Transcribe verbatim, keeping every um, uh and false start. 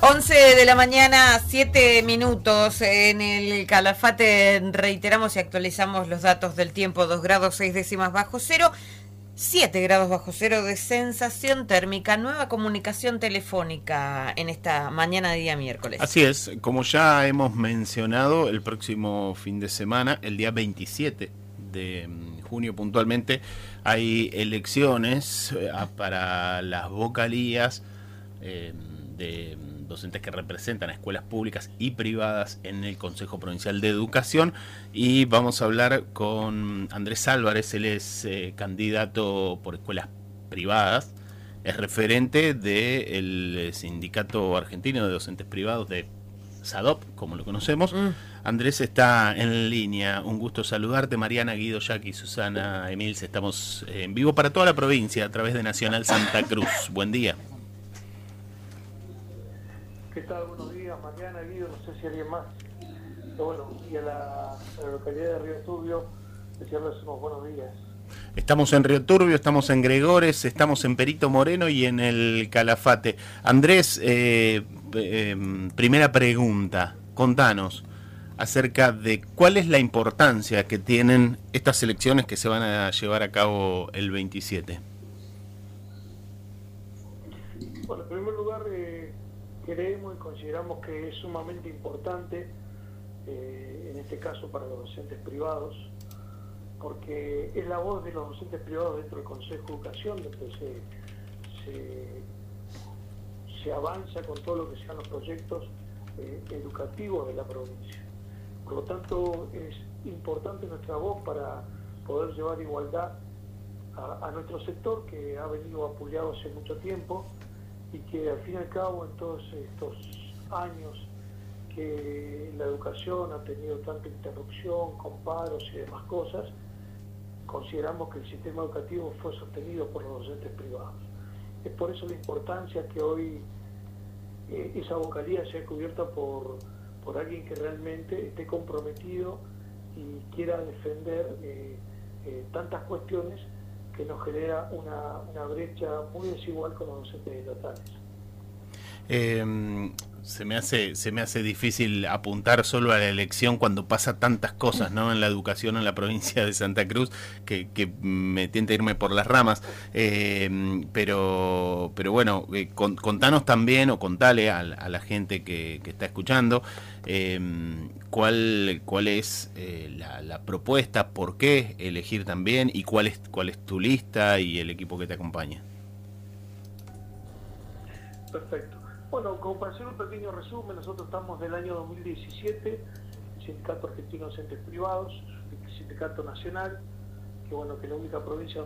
once de la mañana, siete minutos. En el Calafate reiteramos y actualizamos los datos del tiempo: dos grados seis décimas bajo cero, siete grados bajo cero de sensación térmica. Nueva comunicación telefónica en esta mañana de día miércoles. Así es, como ya hemos mencionado, el próximo fin de semana, el día veintisiete de junio puntualmente, hay elecciones eh, para las vocalías eh, de docentes que representan a escuelas públicas y privadas en el Consejo Provincial de Educación, y vamos a hablar con Andrés Álvarez. Él es eh, candidato por escuelas privadas, es referente del Sindicato Argentino de Docentes Privados, de SADOP, como lo conocemos. Mm. Andrés está en línea, un gusto saludarte. Mariana, Guido, Jackie, Susana, Emils, estamos en vivo para toda la provincia a través de Nacional Santa Cruz. Buen día. ¿Qué tal? Buenos días, Mariana, Guido, no sé si alguien más. Pero bueno, y a la, a la localidad de Río Turbio, decirles unos buenos días. Estamos en Río Turbio, estamos en Gregores, estamos en Perito Moreno y en el Calafate. Andrés, eh, eh, primera pregunta, contanos acerca de cuál es la importancia que tienen estas elecciones que se van a llevar a cabo el veintisiete. Bueno, en primer lugar, eh, creemos y consideramos que es sumamente importante, eh, en este caso para los docentes privados, porque es la voz de los docentes privados dentro del Consejo de Educación, donde se, se, se avanza con todo lo que sean los proyectos eh, educativos de la provincia. Por lo tanto, es importante nuestra voz para poder llevar igualdad a, a nuestro sector, que ha venido apoyado hace mucho tiempo y que al fin y al cabo, en todos estos años que la educación ha tenido tanta interrupción, con paros y demás cosas, consideramos que el sistema educativo fue sostenido por los docentes privados. Es por eso la importancia que hoy eh, esa vocalía sea cubierta por, por alguien que realmente esté comprometido y quiera defender eh, eh, tantas cuestiones que nos genera una, una brecha muy desigual con los docentes estatales. Eh, se me hace se me hace difícil apuntar solo a la elección cuando pasa tantas cosas, ¿no?, en la educación en la provincia de Santa Cruz, que, que me tienta irme por las ramas. Eh, pero pero bueno, eh, con, contanos también, o contale a, a la gente que, que está escuchando, eh, cuál cuál es eh, la, la propuesta, por qué elegir también, y cuál es cuál es tu lista y el equipo que te acompaña. Perfecto. Bueno, como para hacer un pequeño resumen, nosotros estamos del año dos mil diecisiete, el Sindicato Argentino de Docentes Privados, el Sindicato Nacional, que bueno, que es la única provincia